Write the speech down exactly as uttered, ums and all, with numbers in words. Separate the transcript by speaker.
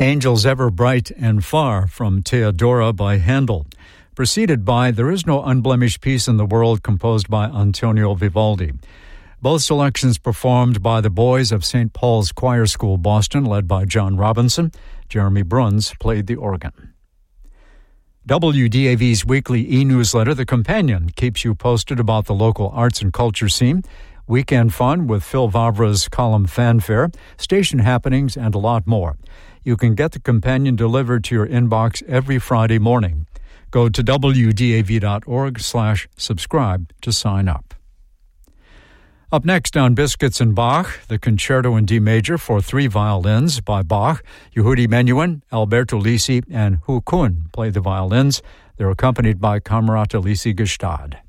Speaker 1: Angels Ever Bright and Far from Theodora by Handel, preceded by There Is No Unblemished Peace in the World composed by Antonio Vivaldi. Both selections performed by the boys of Saint Paul's Choir School, Boston, led by John Robinson. Jeremy Bruns played the organ. W D A V's weekly e-newsletter, The Companion, keeps you posted about the local arts and culture scene, weekend fun with Phil Vavra's column Fanfare, station happenings, and a lot more. You can get The Companion delivered to your inbox every Friday morning. Go to W D A V dot org slash subscribe to sign up. Up next on Biscuits and Bach, the Concerto in D major for three violins by Bach. Yehudi Menuhin, Alberto Lisi, and Hu Kun play the violins. They're accompanied by Camerata Lisi Gestad.